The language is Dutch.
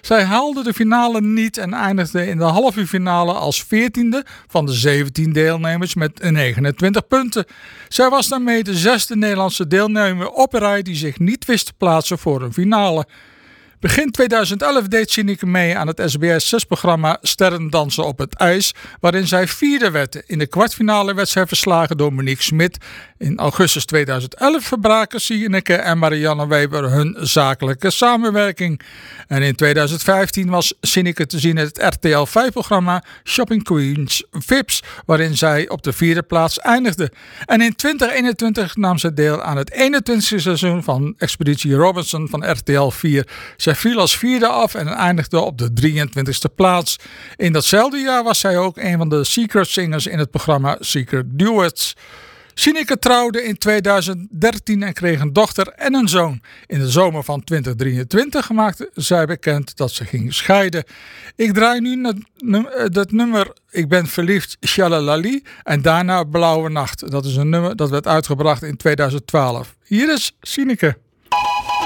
Zij haalde de finale niet en eindigde in de halve finale als 14e van de 17 deelnemers met 29 punten. Zij was daarmee de 6e Nederlandse deelnemer op een rij die zich niet wist te plaatsen voor een finale. Begin 2011 deed Sineke mee aan het SBS 6-programma Sterren dansen op het ijs, waarin zij vierde werd. In de kwartfinale werd zij verslagen door Monique Smit. In augustus 2011 verbraken Sineke en Marianne Weber hun zakelijke samenwerking. En in 2015 was Sineke te zien in het RTL 5-programma Shopping Queens Vips, waarin zij op de vierde plaats eindigde. En in 2021 nam ze deel aan het 21e seizoen van Expeditie Robinson van RTL 4. Zij viel als vierde af en eindigde op de 23e plaats. In datzelfde jaar was zij ook een van de Secret Singers in het programma Secret Duets. Sineke trouwde in 2013 en kreeg een dochter en een zoon. In de zomer van 2023 maakte zij bekend dat ze ging scheiden. Ik draai nu het nummer Ik ben verliefd, Shalalali en daarna Blauwe Nacht. Dat is een nummer dat werd uitgebracht in 2012. Hier is Sineke.